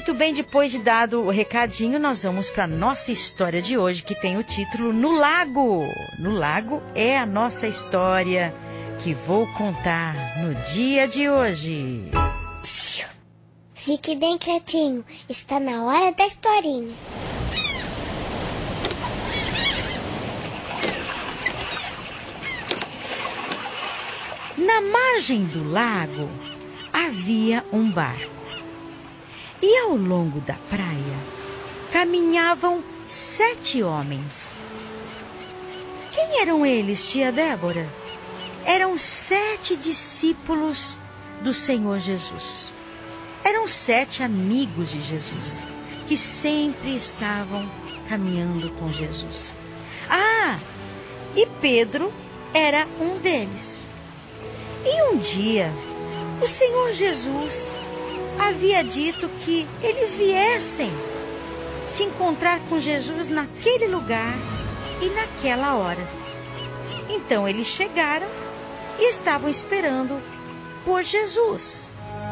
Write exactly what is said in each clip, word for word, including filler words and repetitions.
Muito bem, depois de dado o recadinho, nós vamos para nossa história de hoje, que tem o título No Lago. No Lago é a nossa história que vou contar no dia de hoje. Psiu. Fique bem quietinho, está na hora da historinha. Na margem do lago havia um barco. E ao longo da praia caminhavam sete homens. Quem eram eles, tia Débora? Eram sete discípulos do Senhor Jesus. Eram sete amigos de Jesus, que sempre estavam caminhando com Jesus. Ah, e Pedro era um deles. E um dia, o Senhor Jesus havia dito que eles viessem se encontrar com Jesus naquele lugar e naquela hora. Então eles chegaram e estavam esperando por Jesus.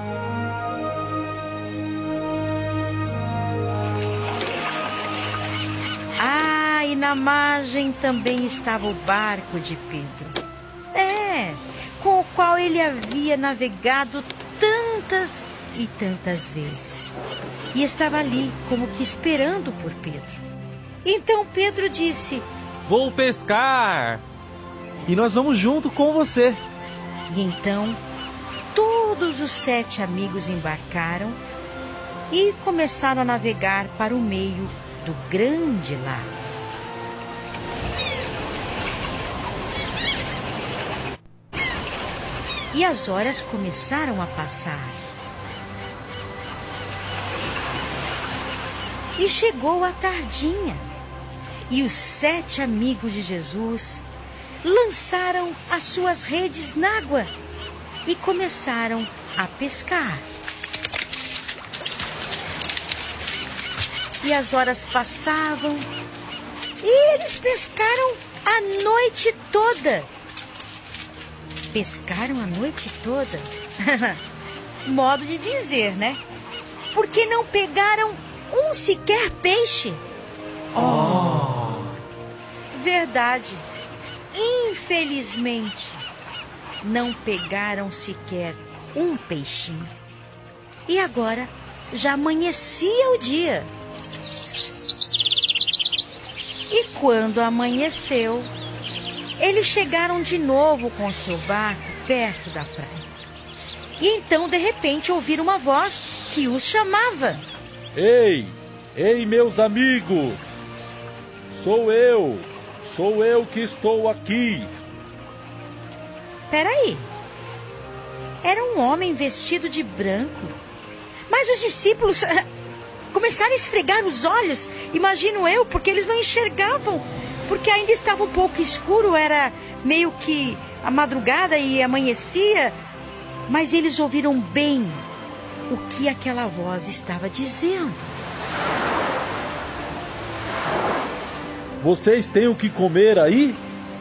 Ah, e na margem também estava o barco de Pedro. É, com o qual ele havia navegado tantas e tantas vezes. E estava ali como que esperando por Pedro. Então Pedro disse: Vou pescar! E nós vamos junto com você. E então todos os sete amigos embarcaram e começaram a navegar para o meio do grande lago. E as horas começaram a passar. E chegou a tardinha. E os sete amigos de Jesus lançaram as suas redes na água e começaram a pescar. E as horas passavam e eles pescaram a noite toda. Pescaram a noite toda? Modo de dizer, né? Porque não pegaram um sequer peixe. Oh! Verdade. Infelizmente, não pegaram sequer um peixinho. E agora já amanhecia o dia. E quando amanheceu, eles chegaram de novo com o seu barco perto da praia. E então, de repente, ouviram uma voz que os chamava. Ei, ei, meus amigos! Sou eu, sou eu que estou aqui. Peraí, era um homem vestido de branco. Mas os discípulos começaram a esfregar os olhos, imagino eu, porque eles não enxergavam. Porque ainda estava um pouco escuro, era meio que a madrugada e amanhecia. Mas eles ouviram bem o que aquela voz estava dizendo. Vocês têm o que comer aí?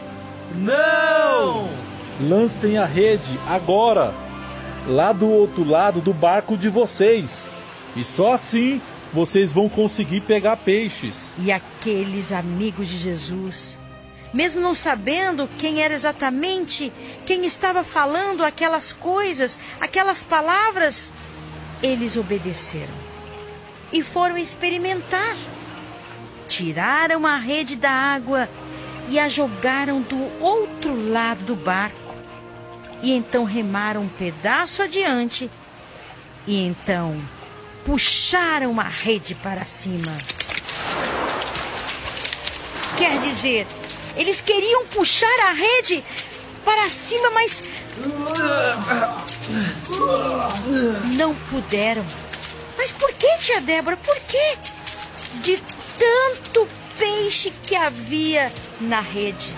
Não! Lancem a rede agora, lá do outro lado do barco de vocês. E só assim vocês vão conseguir pegar peixes. E aqueles amigos de Jesus, mesmo não sabendo quem era exatamente, quem estava falando aquelas coisas, aquelas palavras, eles obedeceram e foram experimentar. Tiraram a rede da água e a jogaram do outro lado do barco. E então remaram um pedaço adiante e então puxaram a rede para cima. Quer dizer, eles queriam puxar a rede para cima, mas não puderam. Mas por que, tia Débora? Por quê? De tanto peixe que havia na rede.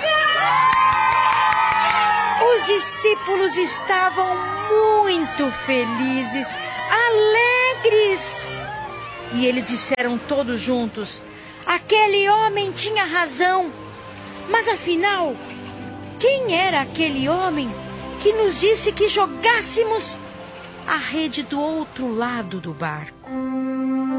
Os discípulos estavam muito felizes, alegres. E eles disseram todos juntos: aquele homem tinha razão. Mas afinal, quem era aquele homem que nos disse que jogássemos a rede do outro lado do barco?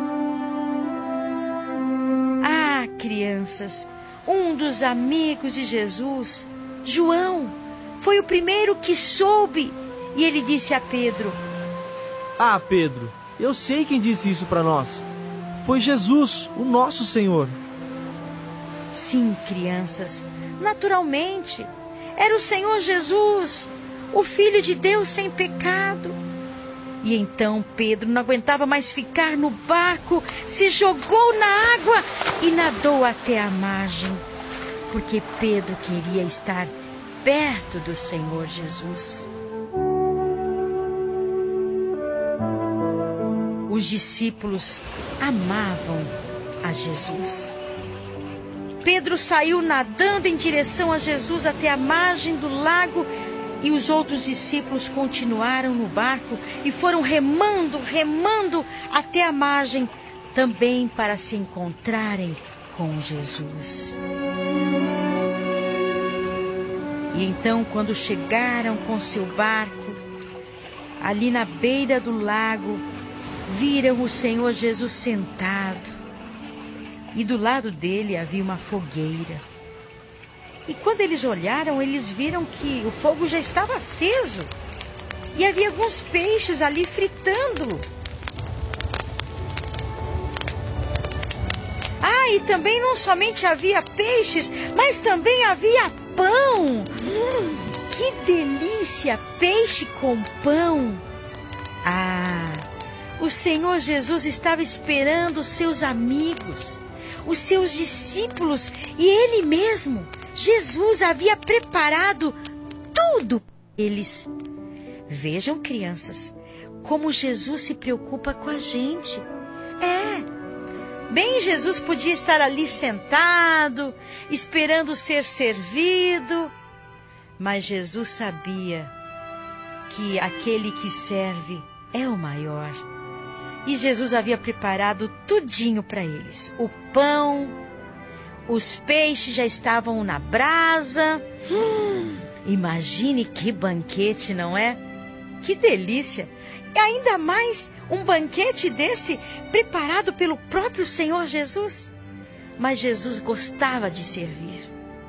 crianças, um dos amigos de Jesus, João, foi o primeiro que soube. E ele disse a Pedro: Ah, Pedro, eu sei quem disse isso para nós. Foi Jesus, o nosso Senhor. Sim, crianças, naturalmente, era o Senhor Jesus, o Filho de Deus sem pecado. E então Pedro não aguentava mais ficar no barco, se jogou na água e nadou até a margem, porque Pedro queria estar perto do Senhor Jesus. Os discípulos amavam a Jesus. Pedro saiu nadando em direção a Jesus até a margem do lago e os outros discípulos continuaram no barco e foram remando, remando até a margem, também para se encontrarem com Jesus. E então, quando chegaram com seu barco, ali na beira do lago, viram o Senhor Jesus sentado. E do lado dele havia uma fogueira. E quando eles olharam, eles viram que o fogo já estava aceso. E havia alguns peixes ali fritando. Ah, e também não somente havia peixes, mas também havia pão. Hum, que delícia! Peixe com pão. Ah, o Senhor Jesus estava esperando os seus amigos, os seus discípulos, e Ele mesmo, Jesus, havia preparado tudo para eles. Vejam, crianças, como Jesus se preocupa com a gente. É, bem, Jesus podia estar ali sentado, esperando ser servido, mas Jesus sabia que aquele que serve é o maior. E Jesus havia preparado tudinho para eles. O pão, os peixes já estavam na brasa. Hum, imagine que banquete, não é? Que delícia! E ainda mais um banquete desse preparado pelo próprio Senhor Jesus. Mas Jesus gostava de servir.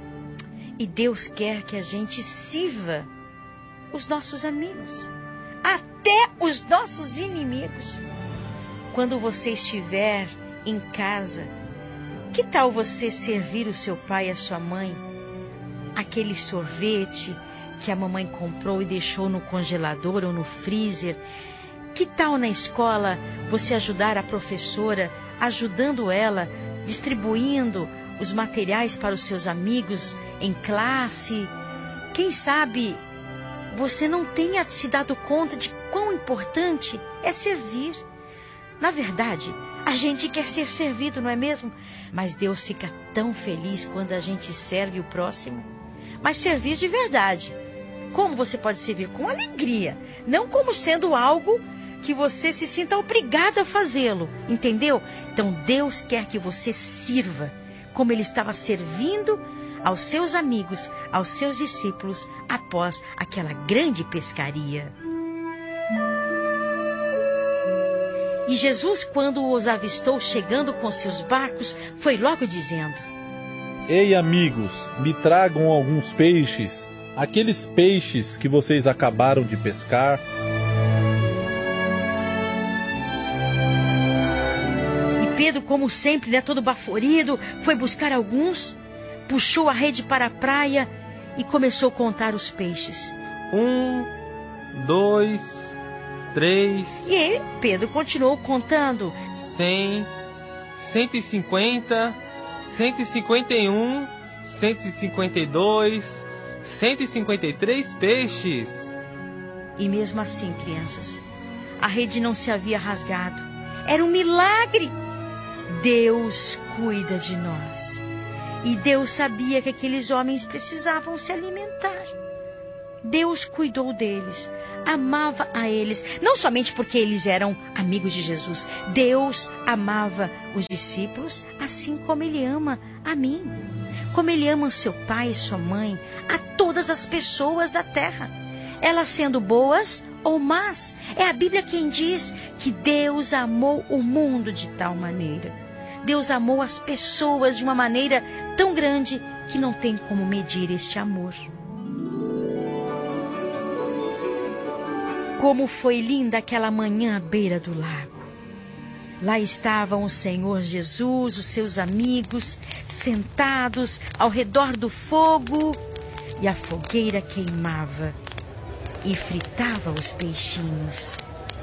E Deus quer que a gente sirva os nossos amigos, até os nossos inimigos. Quando você estiver em casa, que tal você servir o seu pai e a sua mãe? Aquele sorvete que a mamãe comprou e deixou no congelador ou no freezer. Que tal na escola você ajudar a professora, ajudando ela, distribuindo os materiais para os seus amigos em classe? Quem sabe você não tenha se dado conta de quão importante é servir. Na verdade, a gente quer ser servido, não é mesmo? Mas Deus fica tão feliz quando a gente serve o próximo. Mas servir de verdade. Como você pode servir? Com alegria. Não como sendo algo que você se sinta obrigado a fazê-lo. Entendeu? Então Deus quer que você sirva como Ele estava servindo aos seus amigos, aos seus discípulos, após aquela grande pescaria. E Jesus, quando os avistou chegando com seus barcos, foi logo dizendo: Ei, amigos, me tragam alguns peixes, aqueles peixes que vocês acabaram de pescar. E Pedro, como sempre, né, todo baforido, foi buscar alguns, puxou a rede para a praia e começou a contar os peixes. Um, dois, três... E aí, Pedro continuou contando. Cem, cento e cinquenta, cento e cinquenta e um, cento e cinquenta e dois, cento e cinquenta e três peixes. E mesmo assim, crianças, a rede não se havia rasgado. Era um milagre. Deus cuida de nós. E Deus sabia que aqueles homens precisavam se alimentar. Deus cuidou deles, amava a eles, não somente porque eles eram amigos de Jesus. Deus amava os discípulos assim como Ele ama a mim, como Ele ama o seu pai e sua mãe, a todas as pessoas da terra, elas sendo boas ou más. É a Bíblia quem diz que Deus amou o mundo de tal maneira. Deus amou as pessoas de uma maneira tão grande que não tem como medir este amor. Como foi linda aquela manhã à beira do lago. Lá estavam o Senhor Jesus, os seus amigos, sentados ao redor do fogo, e a fogueira queimava e fritava os peixinhos.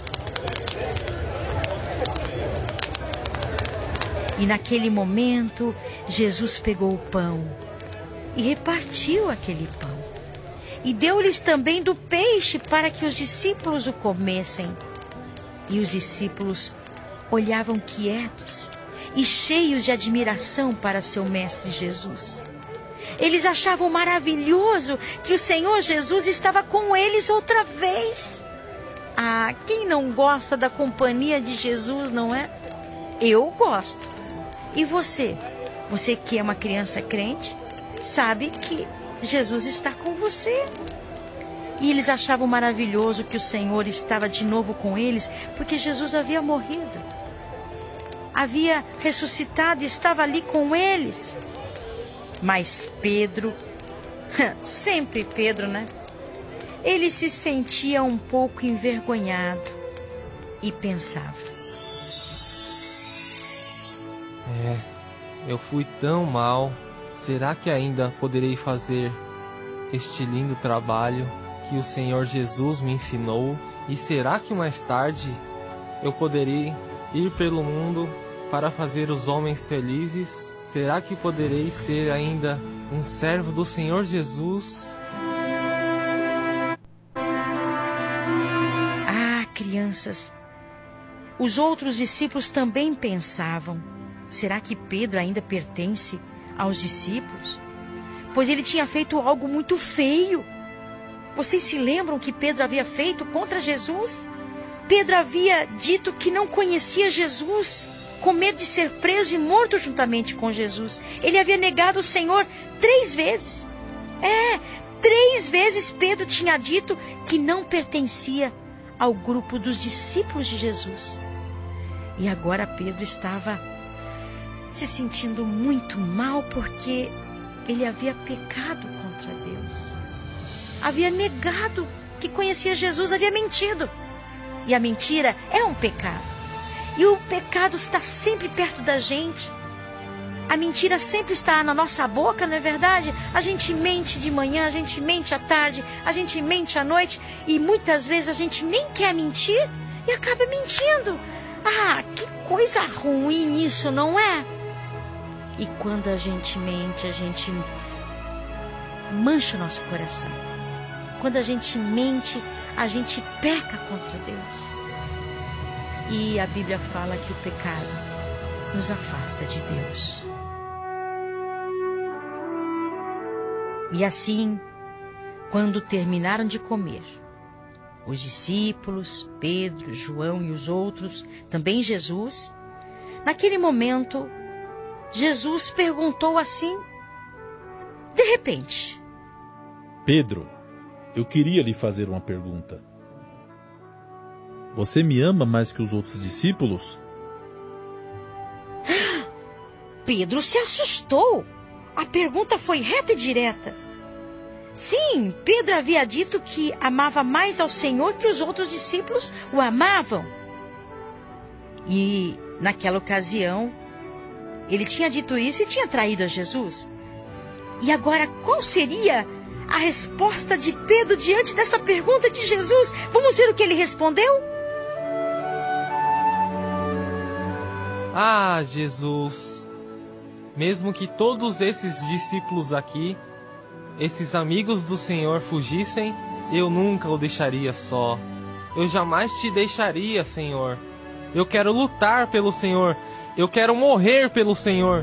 E naquele momento, Jesus pegou o pão e repartiu aquele pão. E deu-lhes também do peixe para que os discípulos o comessem. E os discípulos olhavam quietos e cheios de admiração para seu mestre Jesus. Eles achavam maravilhoso que o Senhor Jesus estava com eles outra vez. Ah, quem não gosta da companhia de Jesus, não é? Eu gosto. E você? Você que é uma criança crente, sabe que Jesus está com você. E eles achavam maravilhoso que o Senhor estava de novo com eles, porque Jesus havia morrido. Havia ressuscitado e estava ali com eles. Mas Pedro, sempre Pedro, né? Ele se sentia um pouco envergonhado e pensava: É, eu fui tão mal. Será que ainda poderei fazer este lindo trabalho que o Senhor Jesus me ensinou? E será que mais tarde eu poderei ir pelo mundo para fazer os homens felizes? Será que poderei ser ainda um servo do Senhor Jesus? Ah, crianças, os outros discípulos também pensavam: será que Pedro ainda pertence aos discípulos? Pois ele tinha feito algo muito feio. Vocês se lembram que Pedro havia feito contra Jesus? Pedro havia dito que não conhecia Jesus, com medo de ser preso e morto juntamente com Jesus. Ele havia negado o Senhor três vezes. É, três vezes Pedro tinha dito que não pertencia ao grupo dos discípulos de Jesus. E agora Pedro estava se sentindo muito mal porque ele havia pecado contra Deus. Havia negado que conhecia Jesus, havia mentido. E a mentira é um pecado. E o pecado está sempre perto da gente. A mentira sempre está na nossa boca, não é verdade? A gente mente de manhã, a gente mente à tarde, a gente mente à noite. E muitas vezes a gente nem quer mentir e acaba mentindo. Ah, que coisa ruim isso, não é? E quando a gente mente, a gente mancha o nosso coração. Quando a gente mente, a gente peca contra Deus. E a Bíblia fala que o pecado nos afasta de Deus. E assim, quando terminaram de comer, os discípulos, Pedro, João e os outros, também Jesus, naquele momento, Jesus perguntou assim, de repente: Pedro, eu queria lhe fazer uma pergunta. Você me ama mais que os outros discípulos? Pedro se assustou. A pergunta foi reta e direta. Sim, Pedro havia dito que amava mais ao Senhor que os outros discípulos o amavam. E naquela ocasião, ele tinha dito isso e tinha traído a Jesus. E agora, qual seria a resposta de Pedro diante dessa pergunta de Jesus? Vamos ver o que ele respondeu? Ah, Jesus, mesmo que todos esses discípulos aqui, esses amigos do Senhor fugissem, eu nunca o deixaria só. Eu jamais te deixaria, Senhor. Eu quero lutar pelo Senhor. Eu quero morrer pelo Senhor.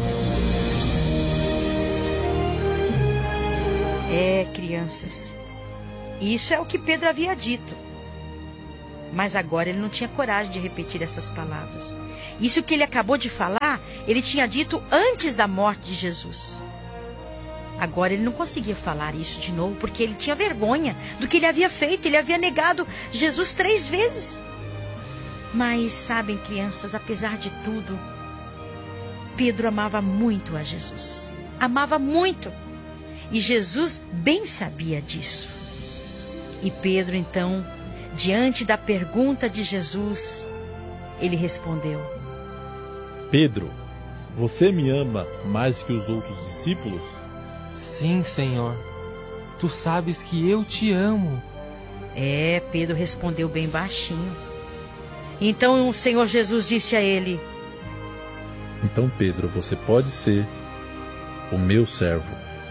É, crianças, isso é o que Pedro havia dito. Mas agora ele não tinha coragem de repetir essas palavras. Isso que ele acabou de falar, ele tinha dito antes da morte de Jesus. Agora ele não conseguia falar isso de novo, porque ele tinha vergonha do que ele havia feito. Ele havia negado Jesus três vezes. Mas sabem, crianças, apesar de tudo, Pedro amava muito a Jesus. Amava muito. E Jesus bem sabia disso. E Pedro, então, diante da pergunta de Jesus, ele respondeu: Pedro, você me ama mais que os outros discípulos? Sim, Senhor. Tu sabes que eu te amo. É, Pedro respondeu bem baixinho. Então o Senhor Jesus disse a ele: Então, Pedro, você pode ser o meu servo.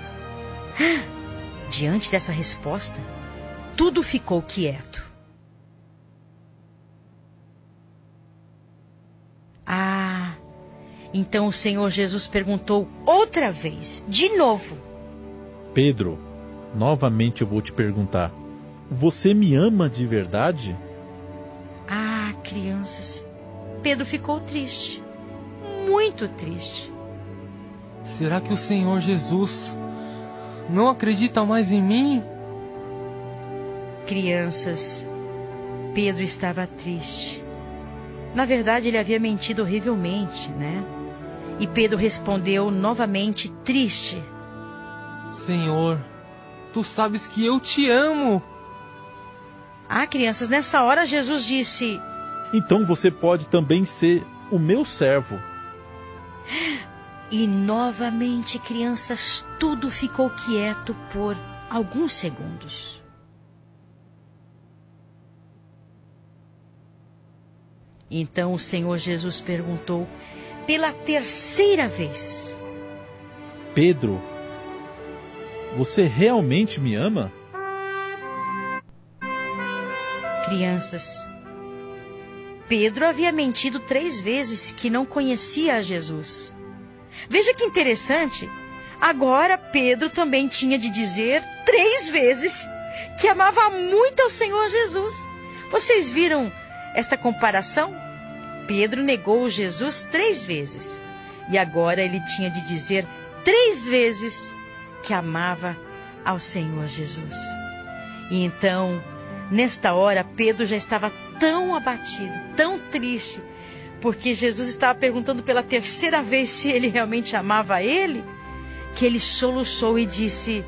Diante dessa resposta, tudo ficou quieto. Ah, então o Senhor Jesus perguntou outra vez, de novo: Pedro, novamente eu vou te perguntar, você me ama de verdade? Ah, crianças, Pedro ficou triste, muito triste. Será que o Senhor Jesus não acredita mais em mim? Crianças, Pedro estava triste. Na verdade, ele havia mentido horrivelmente, né? E Pedro respondeu novamente triste: Senhor, tu sabes que eu te amo. Ah, crianças, nessa hora Jesus disse: Então você pode também ser o meu servo. E novamente, crianças, tudo ficou quieto por alguns segundos. Então o Senhor Jesus perguntou pela terceira vez: Pedro, você realmente me ama? Crianças, Pedro havia mentido três vezes que não conhecia a Jesus. Veja que interessante. Agora Pedro também tinha de dizer três vezes que amava muito ao Senhor Jesus. Vocês viram esta comparação? Pedro negou Jesus três vezes. E agora ele tinha de dizer três vezes que amava ao Senhor Jesus. E então, nesta hora, Pedro já estava tão abatido, tão triste, porque Jesus estava perguntando pela terceira vez se ele realmente amava a ele, que ele soluçou e disse: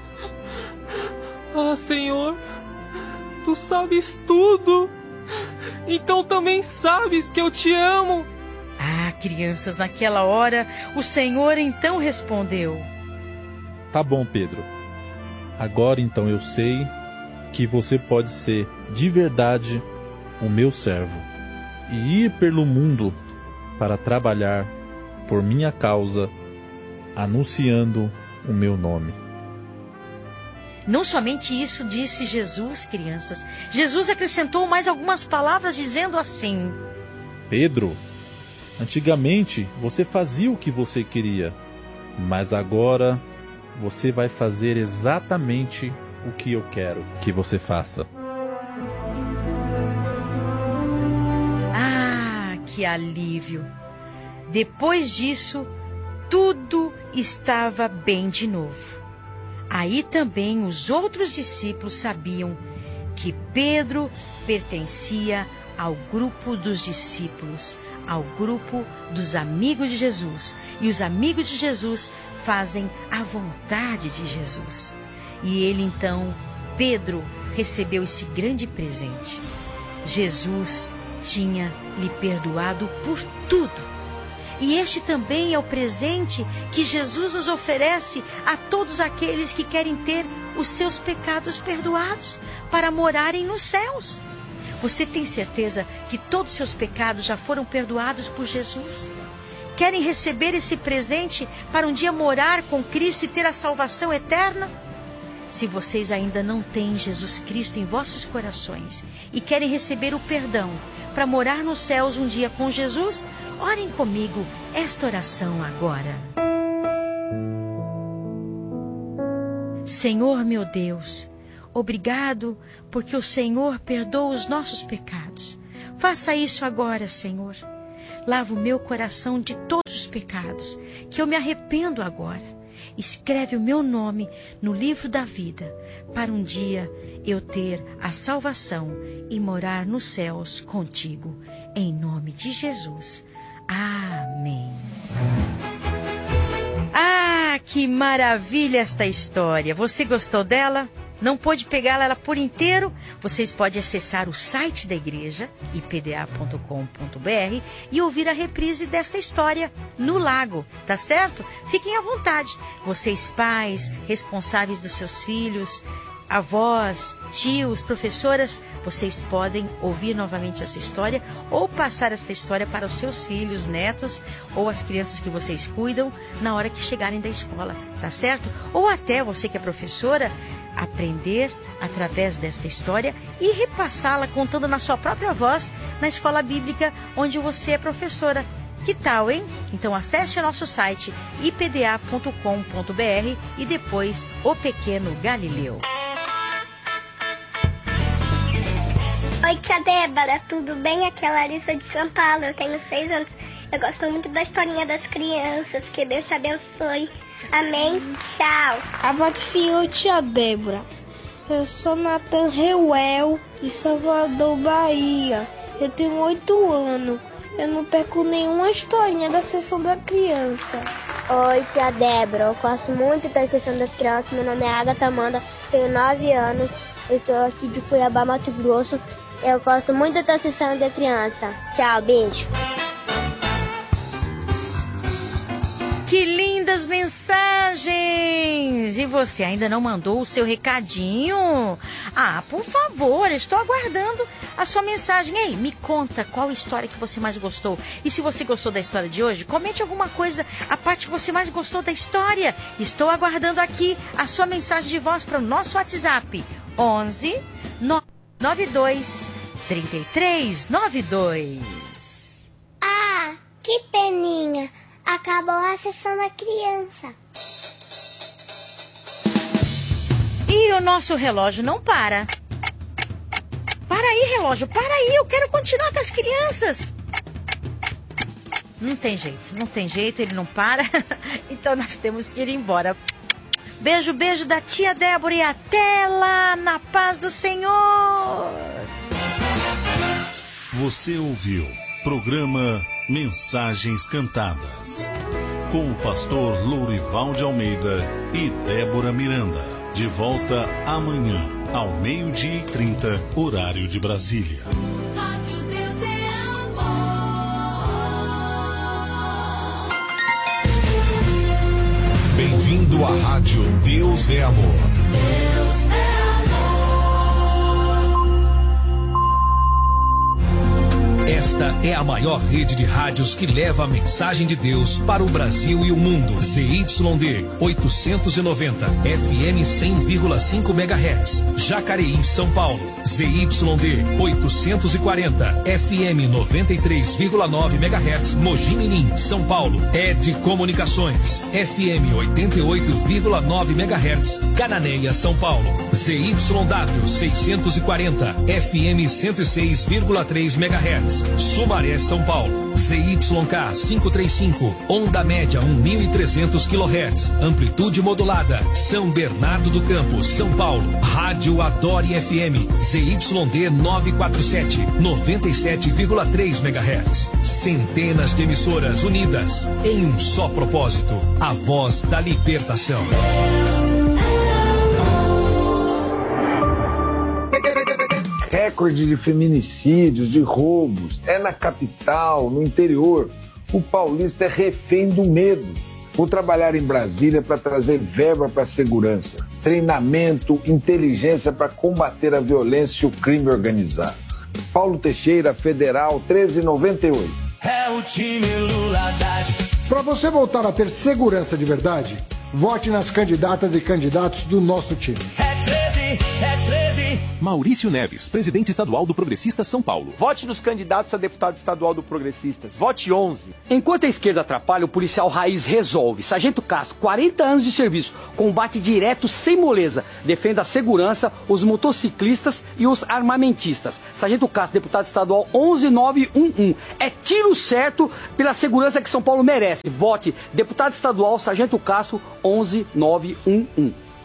Ah, Senhor, tu sabes tudo. Então também sabes que eu te amo. Ah, crianças, naquela hora, o Senhor então respondeu: Tá bom, Pedro. Agora então eu sei que você pode ser de verdade o meu servo e ir pelo mundo para trabalhar por minha causa, anunciando o meu nome. Não somente isso disse Jesus, crianças. Jesus acrescentou mais algumas palavras dizendo assim: Pedro, antigamente você fazia o que você queria, mas agora você vai fazer exatamente o que eu quero que você faça. Ah, que alívio! Depois disso, tudo estava bem de novo. Aí também os outros discípulos sabiam que Pedro pertencia ao grupo dos discípulos, ao grupo dos amigos de Jesus. E os amigos de Jesus fazem a vontade de Jesus. E ele então, Pedro, recebeu esse grande presente. Jesus tinha lhe perdoado por tudo. E este também é o presente que Jesus nos oferece a todos aqueles que querem ter os seus pecados perdoados para morarem nos céus. Você tem certeza que todos os seus pecados já foram perdoados por Jesus? Querem receber esse presente para um dia morar com Cristo e ter a salvação eterna? Se vocês ainda não têm Jesus Cristo em vossos corações e querem receber o perdão para morar nos céus um dia com Jesus, orem comigo esta oração agora. Senhor meu Deus, obrigado porque o Senhor perdoa os nossos pecados. Faça isso agora, Senhor. Lava o meu coração de todos os pecados, que eu me arrependo agora. Escreve o meu nome no livro da vida, para um dia eu ter a salvação e morar nos céus contigo. Em nome de Jesus. Amém. Ah, que maravilha esta história! Você gostou dela? Não pôde pegá-la ela por inteiro? Vocês podem acessar o site da igreja, i p d a ponto com ponto b r, e ouvir a reprise desta história no lago, tá certo? Fiquem à vontade. Vocês pais, responsáveis dos seus filhos, avós, tios, professoras, vocês podem ouvir novamente essa história ou passar esta história para os seus filhos, netos ou as crianças que vocês cuidam na hora que chegarem da escola, tá certo? Ou até você que é professora, aprender através desta história e repassá-la contando na sua própria voz na escola bíblica onde você é professora. Que tal, hein? Então acesse o nosso site i p d a ponto com ponto b r e depois O Pequeno Galileu. Oi, tia Débora, tudo bem? Aqui é a Larissa de São Paulo, eu tenho seis anos. Eu gosto muito da historinha das crianças, que Deus te abençoe. Amém, tchau. A paz do Senhor, tia Débora. Eu sou Nathan Reuel, de Salvador, Bahia. Eu tenho oito anos. Eu não perco nenhuma historinha da Sessão da Criança. Oi, tia Débora, eu gosto muito da Sessão das Crianças. Meu nome é Agatha Amanda, tenho nove anos. Eu estou aqui de Cuiabá, Mato Grosso. Eu gosto muito da Sessão da Criança. Tchau, beijo. Que lindas mensagens! E você ainda não mandou o seu recadinho? Ah, por favor, estou aguardando a sua mensagem. Ei, me conta qual história que você mais gostou. E se você gostou da história de hoje, comente alguma coisa, a parte que você mais gostou da história. Estou aguardando aqui a sua mensagem de voz para o nosso WhatsApp. onze nove dois três três nove dois. Ah, que peninha! Acabou a Sessão da Criança. E o nosso relógio não para. Para aí, relógio, para aí, eu quero continuar com as crianças. Não tem jeito, não tem jeito, ele não para. Então nós temos que ir embora. Beijo, beijo da tia Débora e até lá, na paz do Senhor. Você ouviu programa Mensagens Cantadas, com o pastor Lourival de Almeida e Débora Miranda. De volta amanhã, ao meio-dia e trinta, horário de Brasília. Rádio Deus é amor. Bem-vindo à Rádio Deus é Amor. Deus é amor. Esta é a maior rede de rádios que leva a mensagem de Deus para o Brasil e o mundo. Z Y D oitocentos e noventa, F M cem vírgula cinco megahertz, Jacareí, São Paulo. Z Y D oitocentos e quarenta, F M noventa e três vírgula nove megahertz, Mogi Mirim, São Paulo. Ed Comunicações, F M oitenta e oito vírgula nove megahertz, Cananéia, São Paulo. Z Y W seiscentos e quarenta, F M cento e seis vírgula três megahertz, Sumaré, São Paulo. Z Y K quinhentos e trinta e cinco, onda média mil e trezentos quilohertz, amplitude modulada, São Bernardo do Campo, São Paulo. Rádio Adore F M, Z Y D novecentos e quarenta e sete, noventa e sete vírgula três megahertz. Centenas de emissoras unidas em um só propósito, a voz da libertação. Recorde de feminicídios, de roubos, é na capital, no interior. O paulista é refém do medo. Vou trabalhar em Brasília para trazer verba para a segurança, treinamento, inteligência para combater a violência e o crime organizado. Paulo Teixeira, Federal treze noventa e oito. É o time Lula Haddad. Para você voltar a ter segurança de verdade, vote nas candidatas e candidatos do nosso time. É treze, é treze. Maurício Neves, presidente estadual do Progressistas São Paulo. Vote nos candidatos a deputado estadual do Progressistas. Vote onze. Enquanto a esquerda atrapalha, o policial raiz resolve. Sargento Castro, quarenta anos de serviço, combate direto sem moleza. Defenda a segurança, os motociclistas e os armamentistas. Sargento Castro, deputado estadual onze nove um um. É tiro certo pela segurança que São Paulo merece. Vote deputado estadual Sargento Castro onze nove um um.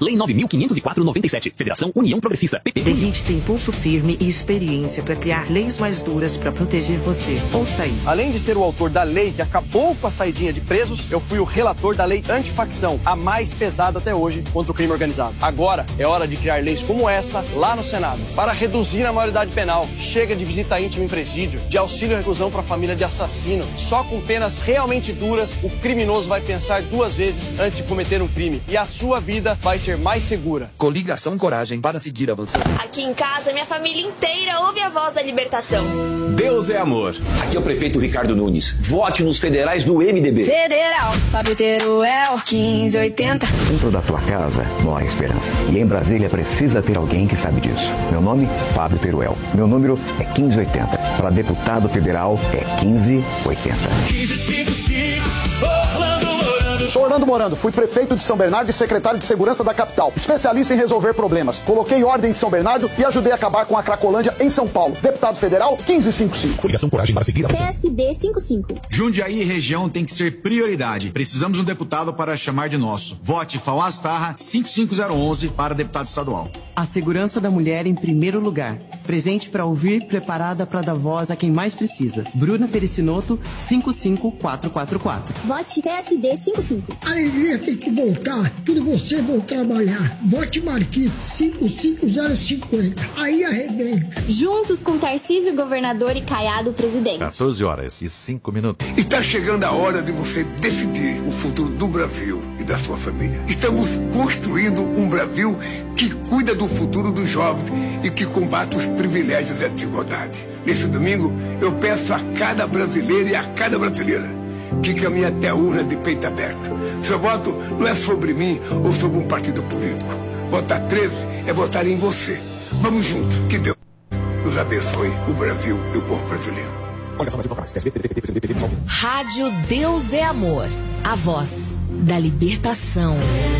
Lei nove mil quinhentos e quatro, noventa e sete. Federação União Progressista. P P. Tem gente que tem pulso firme e experiência para criar leis mais duras para proteger você. Ouça aí. Além de ser o autor da lei que acabou com a saidinha de presos, eu fui o relator da lei antifacção, a mais pesada até hoje contra o crime organizado. Agora é hora de criar leis como essa lá no Senado, para reduzir a maioridade penal. Chega de visita íntima em presídio, de auxílio à reclusão para família de assassino. Só com penas realmente duras, o criminoso vai pensar duas vezes antes de cometer um crime. E a sua vida vai ser mais segura. Coligação Coragem para seguir avançando. Aqui em casa, minha família inteira ouve a voz da libertação. Deus é amor. Aqui é o prefeito Ricardo Nunes. Vote nos federais do M D B. Federal, Fábio Teruel, quinze oitenta. Dentro da tua casa mora a esperança. E em Brasília precisa ter alguém que sabe disso. Meu nome, Fábio Teruel. Meu número é quinze oitenta. Para deputado federal é quinze oitenta. quinze cinquenta e cinco, Orlando Morando. Sou Orlando Morando, fui prefeito de São Bernardo e secretário de Segurança da capital. Especialista em resolver problemas. Coloquei ordem em São Bernardo e ajudei a acabar com a Cracolândia em São Paulo. Deputado federal, quinze cinquenta e cinco. Coligação Coragem para seguir avançando. P S D cinquenta e cinco. Jundiaí e região tem que ser prioridade. Precisamos de um deputado para chamar de nosso. Vote Fauaz Tarra cinco cinco zero um um para deputado estadual. A segurança da mulher em primeiro lugar. Presente para ouvir, preparada para dar voz a quem mais precisa. Bruna Pericinoto, cinco cinco quatro quatro quatro. Vote P S D cinquenta e cinco. A alegria tem que voltar, tudo você vão trabalhar. Vote Marquinhos, cinco cinco zero cinco zero. Aí arrebenta. Juntos com Tarcísio, governador, e Caiado, presidente. quatorze horas e cinco minutos. Está chegando a hora de você decidir o futuro do Brasil e da sua família. Estamos construindo um Brasil que cuida do futuro dos jovens e que combate os privilégios e a desigualdade. Nesse domingo, eu peço a cada brasileiro e a cada brasileira que caminhe até a urna de peito aberto. Seu voto não é sobre mim ou sobre um partido político. Votar treze é votar em você. Vamos juntos. Que Deus nos abençoe, o Brasil e o povo brasileiro. Rádio Deus é Amor. A voz da libertação.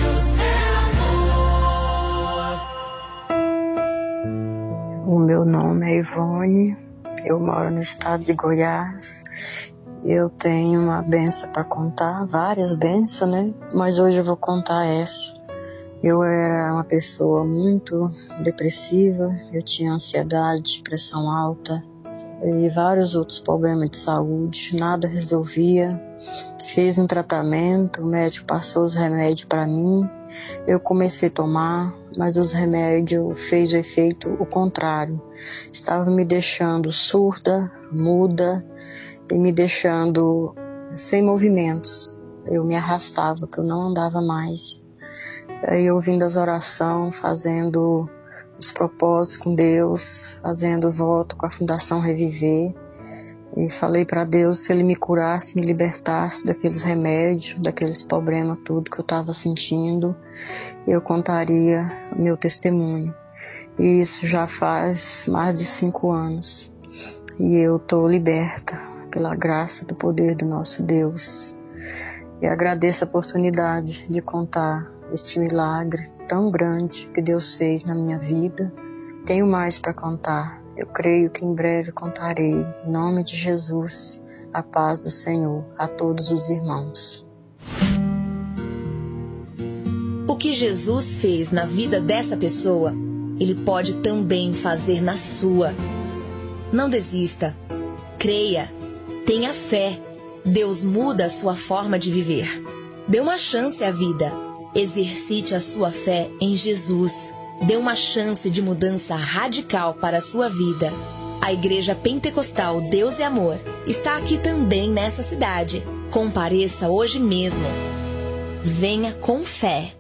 O meu nome é Ivone, eu moro no estado de Goiás. Eu tenho uma benção para contar, várias bênçãos, né? Mas hoje eu vou contar essa. Eu era uma pessoa muito depressiva, eu tinha ansiedade, pressão alta e vários outros problemas de saúde, nada resolvia. Fiz um tratamento, o médico passou os remédios para mim, eu comecei a tomar, mas os remédios fez o efeito o contrário. Estava me deixando surda, muda e me deixando sem movimentos. Eu me arrastava, que eu não andava mais. Aí eu ouvindo as orações, fazendo os propósitos com Deus, fazendo voto com a Fundação Reviver. E falei para Deus se Ele me curasse, me libertasse daqueles remédios, daqueles problemas, tudo que eu estava sentindo. Eu contaria o meu testemunho. E isso já faz mais de cinco anos. E eu estou liberta pela graça do poder do nosso Deus. E agradeço a oportunidade de contar este milagre tão grande que Deus fez na minha vida. Tenho mais para contar. Eu creio que em breve contarei. Em nome de Jesus, a paz do Senhor a todos os irmãos. O que Jesus fez na vida dessa pessoa, Ele pode também fazer na sua. Não desista. Creia. Tenha fé. Deus muda a sua forma de viver. Dê uma chance à vida. Exercite a sua fé em Jesus. Dê uma chance de mudança radical para a sua vida. A Igreja Pentecostal Deus é Amor está aqui também nessa cidade. Compareça hoje mesmo. Venha com fé.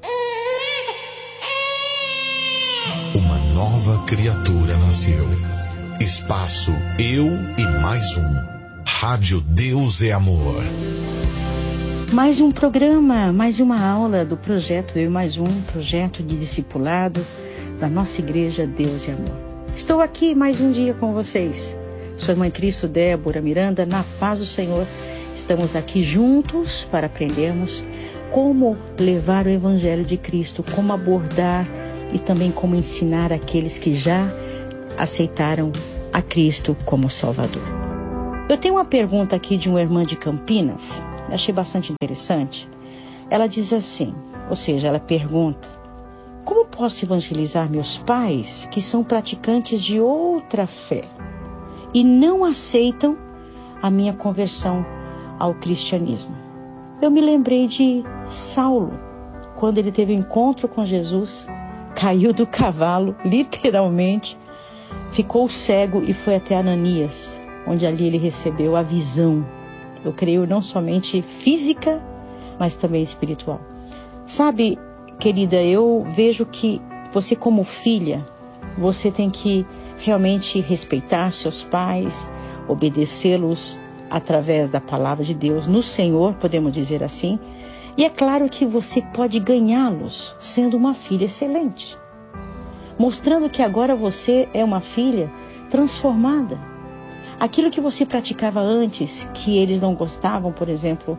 Uma nova criatura nasceu. Espaço Eu e Mais Um. Rádio Deus é Amor. Mais um programa, mais uma aula do projeto Eu e Mais Um, projeto de discipulado da nossa Igreja Deus e Amor. Estou aqui mais um dia com vocês. Sou a irmã Cristo Débora Miranda, na paz do Senhor. Estamos aqui juntos para aprendermos como levar o Evangelho de Cristo, como abordar e também como ensinar aqueles que já aceitaram a Cristo como Salvador. Eu tenho uma pergunta aqui de uma irmã de Campinas, achei bastante interessante. Ela diz assim, ou seja, ela pergunta: posso evangelizar meus pais que são praticantes de outra fé e não aceitam a minha conversão ao cristianismo? Eu me lembrei de Saulo, quando ele teve um encontro com Jesus, caiu do cavalo, literalmente, ficou cego e foi até Ananias, onde ali ele recebeu a visão. Eu creio não somente física, mas também espiritual. Sabe, querida, eu vejo que você como filha, você tem que realmente respeitar seus pais, obedecê-los através da palavra de Deus, no Senhor, podemos dizer assim. E é claro que você pode ganhá-los sendo uma filha excelente, mostrando que agora você é uma filha transformada. Aquilo que você praticava antes, que eles não gostavam, por exemplo,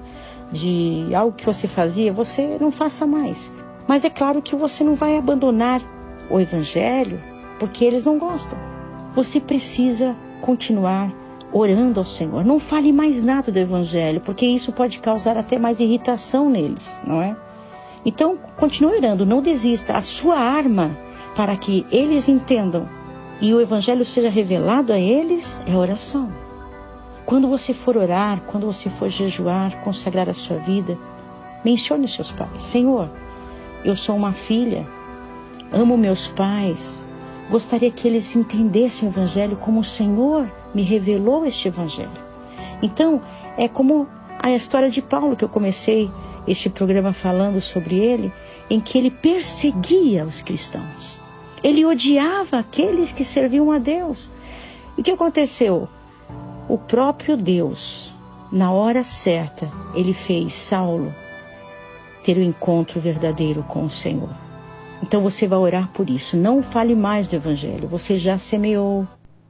de algo que você fazia, você não faça mais. Mas é claro que você não vai abandonar o Evangelho porque eles não gostam. Você precisa continuar orando ao Senhor. Não fale mais nada do Evangelho, porque isso pode causar até mais irritação neles, não é? Então, continue orando, não desista. A sua arma para que eles entendam e o Evangelho seja revelado a eles é a oração. Quando você for orar, quando você for jejuar, consagrar a sua vida, mencione os seus pais. Senhor, eu sou uma filha, amo meus pais, gostaria que eles entendessem o Evangelho como o Senhor me revelou este Evangelho. Então, é como a história de Paulo, que eu comecei este programa falando sobre ele, em que ele perseguia os cristãos. Ele odiava aqueles que serviam a Deus. E o que aconteceu? O próprio Deus, na hora certa, ele fez Saulo ter um encontro verdadeiro com o Senhor. Então você vai orar por isso. Não fale mais do Evangelho. Você já semeou.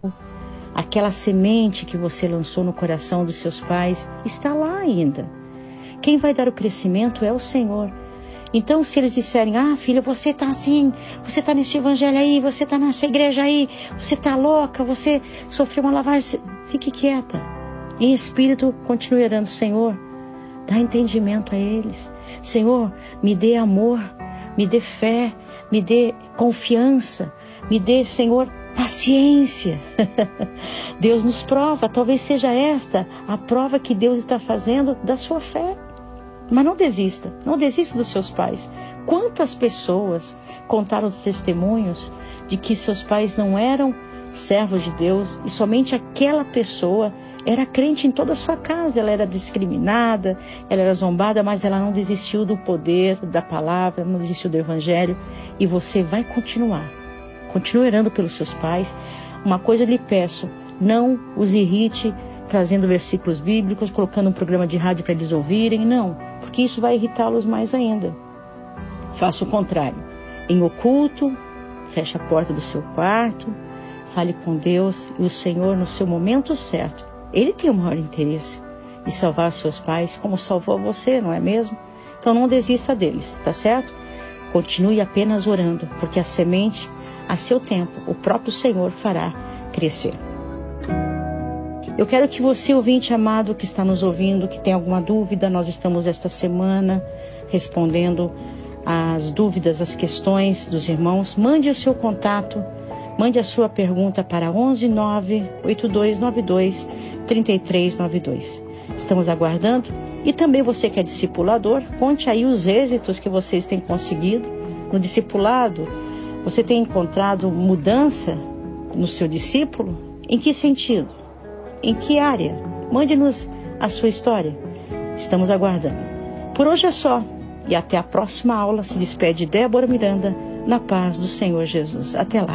Aquela semente que você lançou no coração dos seus pais está lá ainda. Quem vai dar o crescimento é o Senhor. Então, se eles disserem, ah, filha, você está assim, você está nesse Evangelho aí, você está nessa igreja aí, você está louca, você sofreu uma lavagem, fique quieta. Em espírito, continue orando, Senhor, dá entendimento a eles. Senhor, me dê amor, me dê fé, me dê confiança, me dê, Senhor, paciência. Deus nos prova, talvez seja esta a prova que Deus está fazendo da sua fé. Mas não desista, não desista dos seus pais. Quantas pessoas contaram os testemunhos de que seus pais não eram servos de Deus e somente aquela pessoa era crente em toda a sua casa. Ela era discriminada, ela era zombada, mas ela não desistiu do poder da palavra, não desistiu do Evangelho. E você vai continuar. Continue orando pelos seus pais. Uma coisa eu lhe peço, não os irrite trazendo versículos bíblicos, colocando um programa de rádio para eles ouvirem, não, porque isso vai irritá-los mais ainda. Faça o contrário. Em oculto, feche a porta do seu quarto, fale com Deus e o Senhor no seu momento certo. Ele tem o maior interesse de salvar seus pais como salvou você, não é mesmo? Então não desista deles, tá certo? Continue apenas orando, porque a semente, a seu tempo, o próprio Senhor fará crescer. Eu quero que você, ouvinte amado, que está nos ouvindo, que tem alguma dúvida, nós estamos esta semana respondendo às dúvidas, às questões dos irmãos. Mande o seu contato, mande a sua pergunta para onze nove oito dois nove dois três três nove dois. Estamos aguardando. E também você que é discipulador, conte aí os êxitos que vocês têm conseguido no discipulado. Você tem encontrado mudança no seu discípulo? Em que sentido? Em que área? Mande-nos a sua história. Estamos aguardando. Por hoje é só. E até a próxima aula. Se despede Débora Miranda, na paz do Senhor Jesus. Até lá.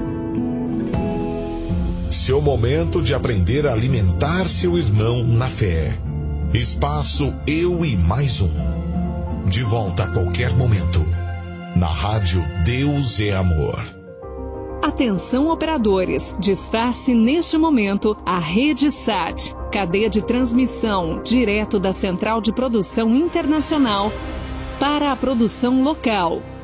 Seu momento de aprender a alimentar seu irmão na fé. Espaço Eu e Mais Um. De volta a qualquer momento. Na rádio Deus é Amor. Atenção operadores, desface neste momento a Rede Sat, cadeia de transmissão direto da Central de Produção Internacional para a produção local.